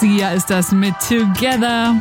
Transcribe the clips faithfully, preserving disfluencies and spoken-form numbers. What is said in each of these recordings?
Sia ist das mit Together.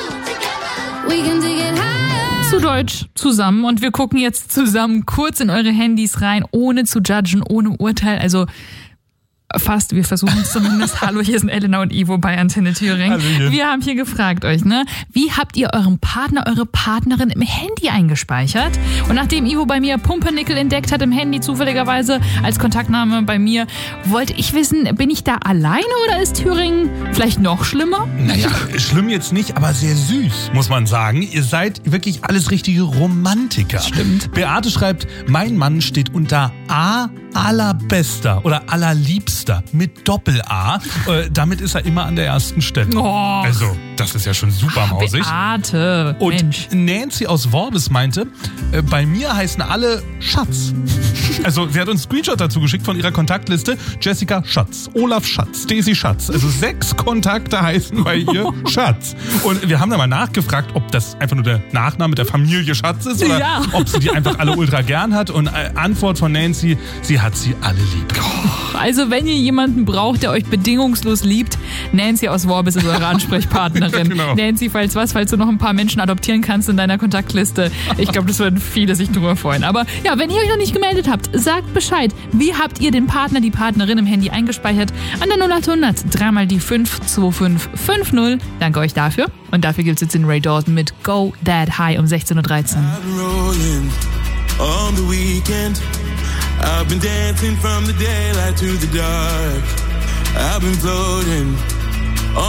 Zu Deutsch zusammen. Und wir gucken jetzt zusammen kurz in eure Handys rein, ohne zu judgen, ohne Urteil. Also fast, wir versuchen es zumindest. Hallo, hier sind Elena und Ivo bei Antenne Thüringen. Hallöchen. Wir haben hier gefragt euch, ne? Wie habt ihr euren Partner, eure Partnerin im Handy eingespeichert? Und nachdem Ivo bei mir Pumpernickel entdeckt hat im Handy, zufälligerweise als Kontaktname bei mir, wollte ich wissen, bin ich da alleine oder ist Thüringen vielleicht noch schlimmer? Naja, schlimm jetzt nicht, aber sehr süß, muss man sagen. Ihr seid wirklich alles richtige Romantiker. Stimmt. Beate schreibt, mein Mann steht unter A allerbester oder allerliebster mit Doppel-A. Äh, damit ist er immer an der ersten Stelle. Oh. Also, das ist ja schon super mausig. Beate, Und Mensch. Nancy aus Worbis meinte, äh, bei mir heißen alle Schatz. Also, sie hat uns einen Screenshot dazu geschickt von ihrer Kontaktliste. Jessica Schatz, Olaf Schatz, Daisy Schatz. Also sechs Kontakte heißen bei ihr Schatz. Und wir haben da mal nachgefragt, ob das einfach nur der Nachname der Familie Schatz ist oder Ja. ob sie die einfach alle ultra gern hat. Und äh, Antwort von Nancy, sie hat sie alle lieb. Also wenn ihr jemanden braucht, der euch bedingungslos liebt, Nancy aus Worbis ist eure Ansprechpartnerin. Genau. Nancy, falls was, falls du noch ein paar Menschen adoptieren kannst in deiner Kontaktliste. Ich glaube, das würden viele sich drüber freuen. Aber ja, wenn ihr euch noch nicht gemeldet habt, sagt Bescheid. Wie habt ihr den Partner, die Partnerin im Handy eingespeichert? An der null acht hundert, dreimal die fünf zwei fünf fünf null. Danke euch dafür. Und dafür gibt's jetzt den Ray Dalton mit Go That High um sechzehn Uhr dreizehn. On the weekend, I've been dancing from the daylight to the dark. I've been floating